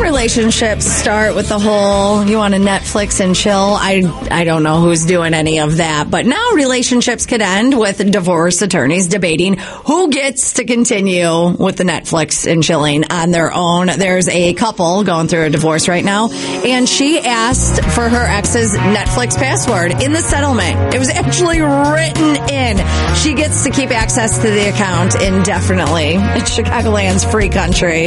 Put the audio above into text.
relationships start with the whole, you want to Netflix and chill. I don't know who's doing any of that. But now relationships could end with divorce attorneys debating who gets to continue with the Netflix and chilling on their own. There's a couple going through a divorce right now, and she asked for her ex's Netflix password in the settlement. It was actually written in. She gets to keep access to the account indefinitely. It's Chicagoland's free country.